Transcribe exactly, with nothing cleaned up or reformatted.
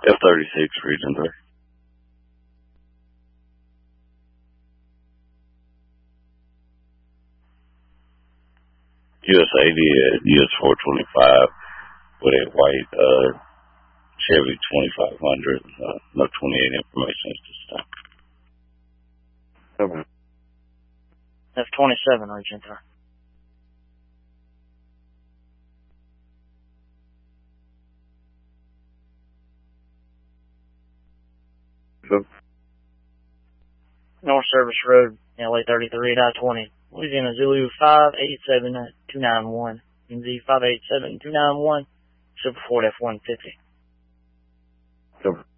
F thirty-six, Region three. U S eighty at U S four twenty-five with a white uh, Chevy twenty-five hundred. Uh, no twenty-eight information at this time. Over. F twenty-seven, Region three. Over. North Service Road, L A thirty-three at I twenty. Louisiana Zulu five eight seven two nine one. N Z five eight seven two nine one. Super Ford F one fifty. Over.